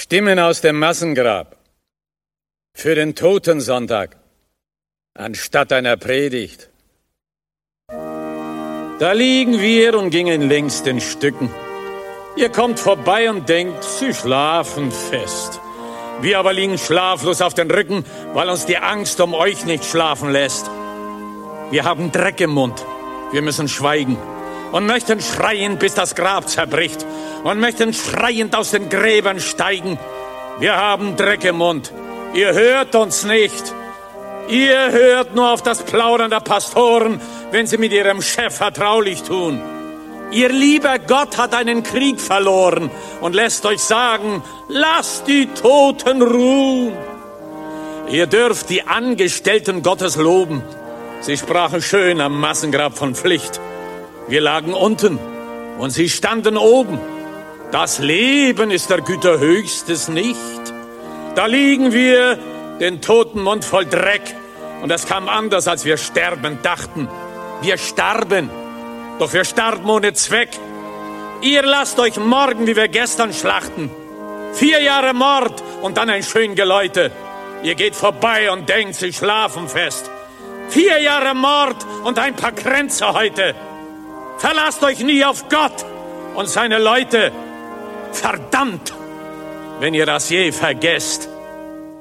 Stimmen aus dem Massengrab für den Totensonntag anstatt einer Predigt. Da liegen wir und gingen längst in Stücken. Ihr kommt vorbei und denkt, sie schlafen fest. Wir aber liegen schlaflos auf den Rücken, weil uns die Angst um euch nicht schlafen lässt. Wir haben Dreck im Mund. Wir müssen schweigen und möchten schreien, bis das Grab zerbricht und möchten schreiend aus den Gräbern steigen. Wir haben Dreck im Mund. Ihr hört uns nicht. Ihr hört nur auf das Plaudern der Pastoren, wenn sie mit ihrem Chef vertraulich tun. Ihr lieber Gott hat einen Krieg verloren und lässt euch sagen, lasst die Toten ruhen. Ihr dürft die Angestellten Gottes loben. Sie sprachen schön am Massengrab von Pflicht. Wir lagen unten und sie standen oben. Das Leben ist der Güter Höchstes nicht. Da liegen wir, den toten Mund voll Dreck. Und es kam anders, als wir sterben dachten. Wir starben, doch wir starben ohne Zweck. Ihr lasst euch morgen, wie wir gestern schlachten. 4 Jahre Mord und dann ein schön Geläute. Ihr geht vorbei und denkt, sie schlafen fest. 4 Jahre Mord und ein paar Kränze heute. Verlasst euch nie auf Gott und seine Leute. Verdammt, wenn ihr das je vergesst.